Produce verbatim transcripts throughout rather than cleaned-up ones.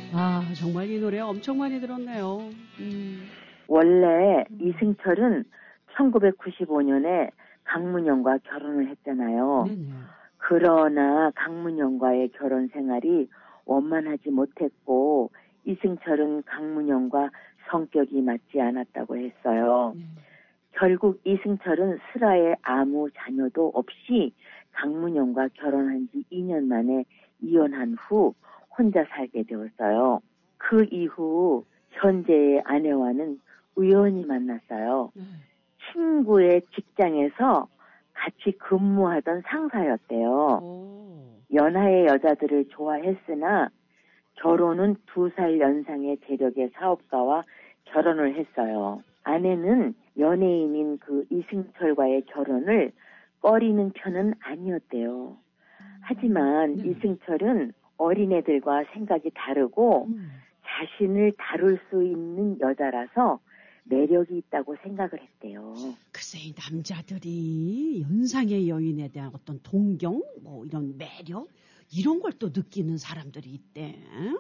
아, 정말 이 노래 엄청 많이 들었네요. 음. 원래 이승철은 천구백구십오 년에 강문영과 결혼을 했잖아요. 네네. 그러나 강문영과의 결혼 생활이 원만하지 못했고 이승철은 강문영과 성격이 맞지 않았다고 했어요. 네. 결국 이승철은 슬아의 아무 자녀도 없이 강문영과 결혼한 지 이 년 만에 이혼한 후 혼자 살게 되었어요. 그 이후 현재의 아내와는 우연히 만났어요. 네. 친구의 직장에서 같이 근무하던 상사였대요. 오. 연하의 여자들을 좋아했으나 결혼은 두 살 연상의 재력의 사업가와 결혼을 했어요. 아내는 연예인인 그 이승철과의 결혼을 꺼리는 편은 아니었대요. 하지만 네. 이승철은 어린애들과 생각이 다르고 음. 자신을 다룰 수 있는 여자라서 매력이 있다고 생각을 했대요. 글쎄, 이 남자들이 연상의 여인에 대한 어떤 동경, 뭐 이런 매력, 이런 걸 또 느끼는 사람들이 있대.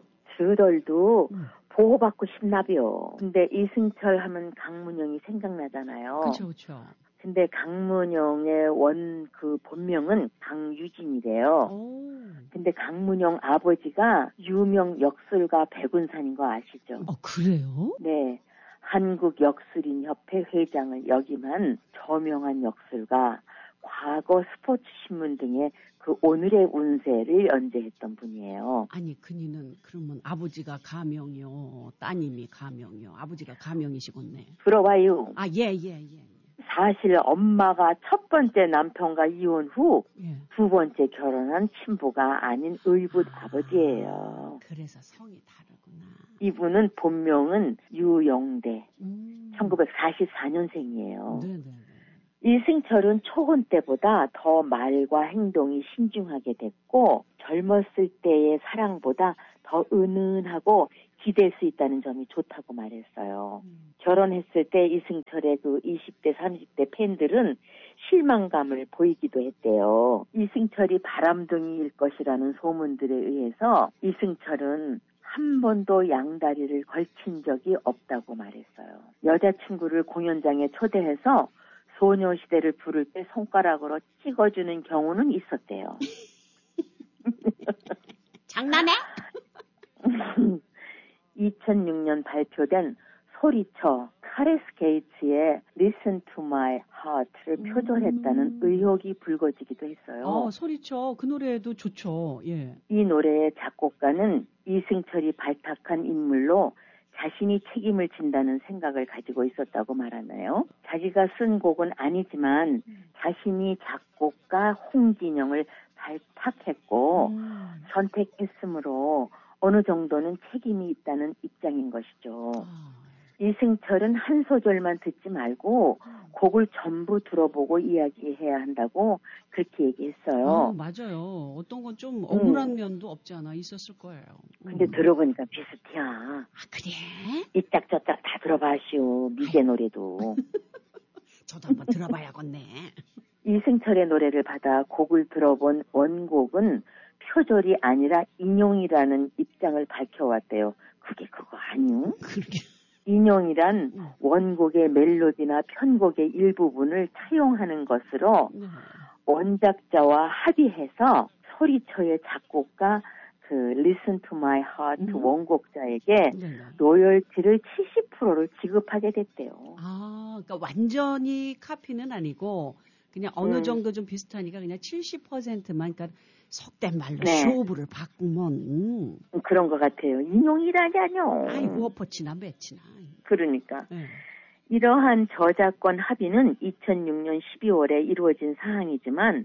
저들도 음. 보호받고 싶나벼. 근데 이승철 하면 강문영이 생각나잖아요. 그렇죠, 그렇죠. 근데 강문영의 원 그 본명은 강유진이래요. 오. 근데 강문영 아버지가 유명 역술가 백운산인 거 아시죠? 어, 그래요? 네. 한국역술인협회 회장을 역임한 저명한 역술가, 과거 스포츠신문 등의 그 오늘의 운세를 연재했던 분이에요. 아니, 그니는 그러면 아버지가 가명이요, 따님이 가명이요. 아버지가 가명이시겠네. 들어봐요. 아, 예, 예, 예. 사실 엄마가 첫 번째 남편과 이혼 후 두 예. 번째 결혼한 친부가 아닌 의붓 아, 아버지예요. 그래서 성이 다르구나. 이분은 본명은 유영대, 음. 천구백사십사 년생이에요. 네네네. 이승철은 초혼 때보다 더 말과 행동이 신중하게 됐고 젊었을 때의 사랑보다 더 은은하고 기댈 수 있다는 점이 좋다고 말했어요. 음. 결혼했을 때 이승철의 그 이십 대, 삼십 대 팬들은 실망감을 보이기도 했대요. 이승철이 바람둥이일 것이라는 소문들에 의해서 이승철은 한 번도 양다리를 걸친 적이 없다고 말했어요. 여자친구를 공연장에 초대해서 소녀시대를 부를 때 손가락으로 찍어주는 경우는 있었대요. 장난해? 이천육 년 발표된 소리쳐 카레스 게이츠의 Listen to My Heart를 표절했다는 음. 의혹이 불거지기도 했어요. 아, 소리쳐. 그 노래도 좋죠. 예. 이 노래의 작곡가는 이승철이 발탁한 인물로 자신이 책임을 진다는 생각을 가지고 있었다고 말하나요? 자기가 쓴 곡은 아니지만 자신이 작곡가 홍진영을 발탁했고 음. 선택했으므로 어느 정도는 책임이 있다는 입장인 것이죠. 아. 이승철은 한 소절만 듣지 말고 곡을 전부 들어보고 이야기해야 한다고 그렇게 얘기했어요. 아, 맞아요. 어떤 건 좀 억울한 음. 면도 없지 않아 있었을 거예요. 근데 음. 들어보니까 비슷해요. 아, 그래? 이짝저짝 다 들어봐시오. 미개 노래도. 저도 한번 들어봐야겠네. 이승철의 노래를 받아 곡을 들어본 원곡은 표절이 아니라 인용이라는 입장을 밝혀왔대요. 그게 그거 아니요? 그러게. 인용이란 원곡의 멜로디나 편곡의 일부분을 차용하는 것으로 네. 원작자와 합의해서 소리쳐의 작곡가 그 Listen to My Heart 음. 원곡자에게 네네. 로열티를 칠십 퍼센트를 지급하게 됐대요. 아, 그러니까 완전히 카피는 아니고 그냥 어느 음. 정도 좀 비슷하니까 그냥 칠십 퍼센트만, 그러니까 속된 말로 네. 쇼부를 바꾸면 음. 그런 것 같아요. 인용이라냐뇨. 아이, 워퍼치나 매치나. 그러니까. 네. 이러한 저작권 합의는 이천육 년 십이월에 이루어진 사항이지만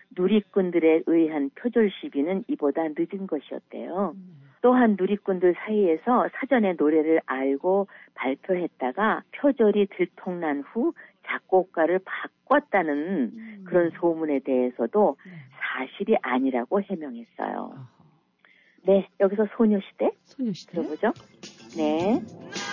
누리꾼들에 의한 표절 시비는 이보다 늦은 것이었대요. 음. 또한 누리꾼들 사이에서 사전에 노래를 알고 발표했다가 표절이 들통난 후 작곡가를 바꿨다는 음. 그런 소문에 대해서도 네. 사실이 아니라고 해명했어요. 어허. 네, 여기서 소녀시대 소녀시대. 들어보죠. 네.